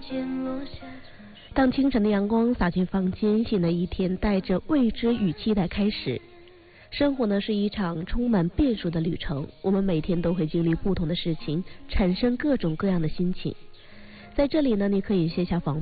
当清晨的阳光洒进房间，新的一天带着未知与期待开始。生活呢是一场充满变数的旅程，我们每天都会经历不同的事情，产生各种各样的心情。在这里呢，你可以卸下防